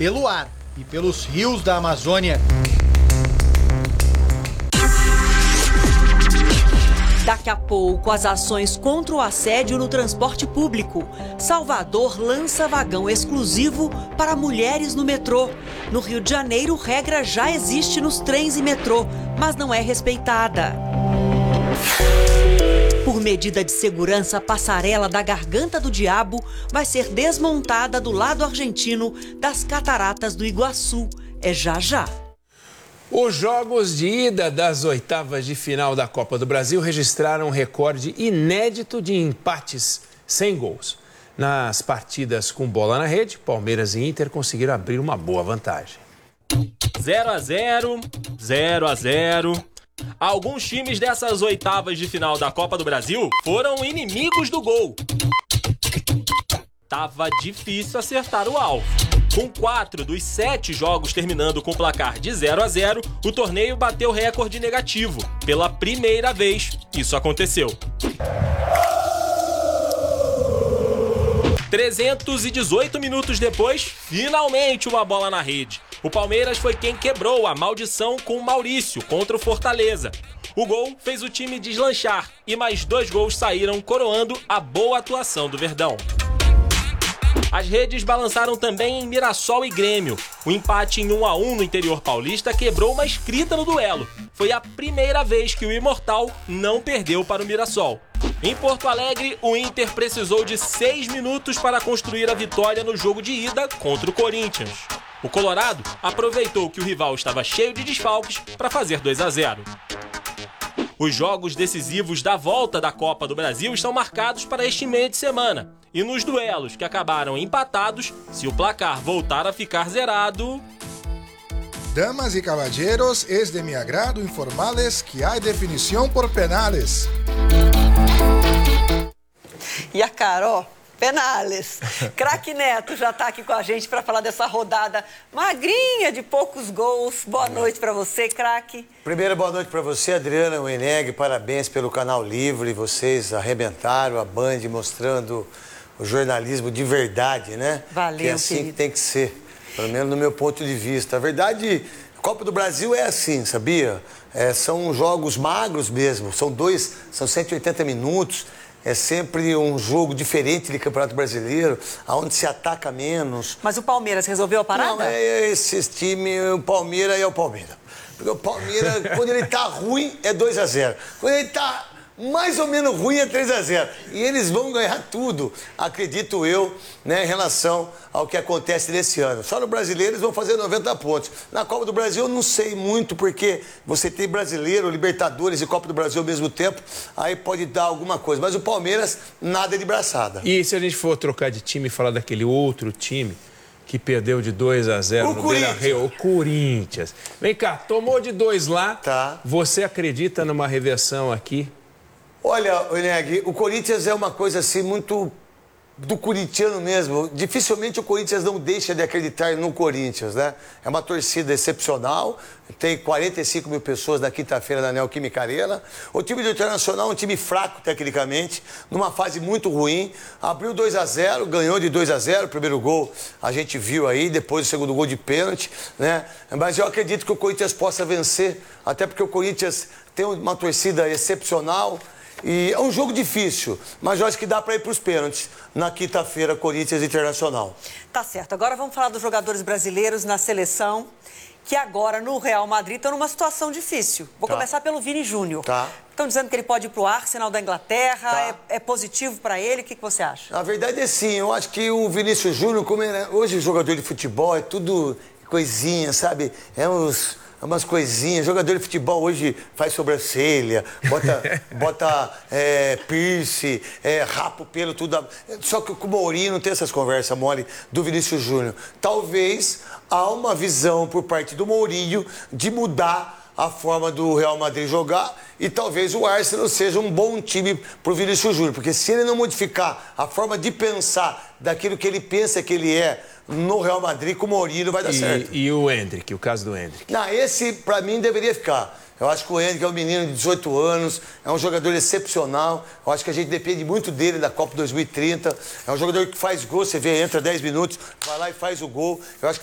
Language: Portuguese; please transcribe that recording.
pelo ar e pelos rios da Amazônia. Daqui a pouco, as ações contra o assédio no transporte público. Salvador lança vagão exclusivo para mulheres no metrô. No Rio de Janeiro, regra já existe nos trens e metrô, mas não é respeitada. Por medida de segurança, a passarela da Garganta do Diabo vai ser desmontada do lado argentino das Cataratas do Iguaçu. É já já. Os jogos de ida das oitavas de final da Copa do Brasil registraram um recorde inédito de empates sem gols. Nas partidas com bola na rede, Palmeiras e Inter conseguiram abrir uma boa vantagem. 0-0, 0-0. Alguns times dessas oitavas de final da Copa do Brasil foram inimigos do gol. Tava difícil acertar o alvo. Com 4 dos 7 jogos terminando com placar de 0-0, o torneio bateu recorde negativo. Pela primeira vez, isso aconteceu. 318 minutos depois, finalmente uma bola na rede. O Palmeiras foi quem quebrou a maldição com o Maurício contra o Fortaleza. O gol fez o time deslanchar e mais 2 gols saíram coroando a boa atuação do Verdão. As redes balançaram também em Mirassol e Grêmio. O empate em 1-1 no interior paulista quebrou uma escrita no duelo. Foi a primeira vez que o Imortal não perdeu para o Mirassol. Em Porto Alegre, o Inter precisou de 6 minutos para construir a vitória no jogo de ida contra o Corinthians. O Colorado aproveitou que o rival estava cheio de desfalques para fazer 2-0. Os jogos decisivos da volta da Copa do Brasil estão marcados para este meio de semana. E nos duelos que acabaram empatados, se o placar voltar a ficar zerado... Damas y caballeros, es de mi agrado informarles que hay definición por penales. E a Carol, penales. Craque Neto já está aqui com a gente para falar dessa rodada magrinha de poucos gols. Boa noite para você, craque. Primeiro, boa noite para você, Adriana Weneg. Parabéns pelo Canal Livre. Vocês arrebentaram a Band mostrando o jornalismo de verdade, né? Valeu, que é assim querido. que tem que ser, pelo menos no meu ponto de vista. A verdade, a Copa do Brasil é assim, sabia? São jogos magros mesmo, são 180 minutos. É sempre um jogo diferente de Campeonato Brasileiro, onde se ataca menos. Mas o Palmeiras resolveu a parada? Não, esse time, o Palmeiras é o Palmeiras. Porque o Palmeiras, quando ele tá ruim, é 2-0. Quando ele tá mais ou menos ruim, é 3-0. E eles vão ganhar tudo, acredito eu, né, em relação ao que acontece nesse ano. Só no Brasileiro eles vão fazer 90 pontos. Na Copa do Brasil eu não sei muito, porque você tem Brasileiro, Libertadores e Copa do Brasil ao mesmo tempo, aí pode dar alguma coisa. Mas o Palmeiras, nada de braçada. E se a gente for trocar de time e falar daquele outro time que perdeu de 2-0 no Beira-Rio, o Corinthians. Vem cá, tomou de 2 lá, tá. Você acredita numa reversão aqui? Olha, Weneg, o Corinthians é uma coisa assim muito do corintiano mesmo. Dificilmente o Corinthians não deixa de acreditar no Corinthians, né? É uma torcida excepcional, tem 45 mil pessoas na quinta-feira na Neoquímica Arena. O time do Internacional é um time fraco tecnicamente, numa fase muito ruim. Abriu 2-0, ganhou de 2-0, o primeiro gol a gente viu aí, depois o segundo gol de pênalti, né? Mas eu acredito que o Corinthians possa vencer, até porque o Corinthians tem uma torcida excepcional. E é um jogo difícil, mas eu acho que dá para ir para os pênaltis na quinta-feira, Corinthians Internacional. Tá certo. Agora vamos falar dos jogadores brasileiros na seleção, que agora no Real Madrid estão numa situação difícil. Vou começar pelo Vini Júnior. Tá. Estão dizendo que ele pode ir para o Arsenal da Inglaterra. Tá. É positivo para ele? O que você acha? Na verdade é sim. Eu acho que o Vinícius Júnior, como hoje jogador de futebol, é tudo coisinha, sabe? Umas coisinhas. Jogador de futebol hoje faz sobrancelha, bota piercing, rapa o pelo, tudo. Só que com o Mourinho não tem essas conversas mole do Vinícius Júnior. Talvez há uma visão por parte do Mourinho de mudar a forma do Real Madrid jogar e talvez o Arsenal seja um bom time para o Vinícius Júnior. Porque se ele não modificar a forma de pensar daquilo que ele pensa que ele é no Real Madrid, com o Mourinho vai dar certo. E o Endrick, o caso do Endrick? Não, esse para mim deveria ficar. Eu acho que o Endrick é um menino de 18 anos, é um jogador excepcional. Eu acho que a gente depende muito dele da Copa 2030. É um jogador que faz gol, você vê, entra 10 minutos, vai lá e faz o gol. Eu acho